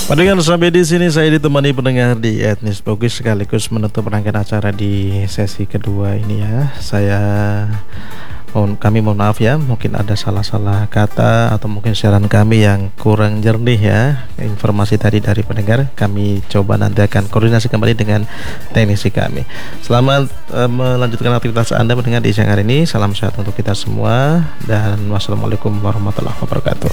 Pendengar, sampai di sini saya ditemani pendengar di Etnis Bugis sekaligus menutup rangkaian acara di sesi kedua ini ya. Kami mohon maaf ya, mungkin ada salah-salah kata atau mungkin siaran kami yang kurang jernih ya. Informasi tadi dari pendengar kami coba nanti akan koordinasi kembali dengan teknisi kami. Selamat melanjutkan aktivitas Anda pendengar di siang hari ini. Salam sehat untuk kita semua dan wassalamualaikum warahmatullahi wabarakatuh.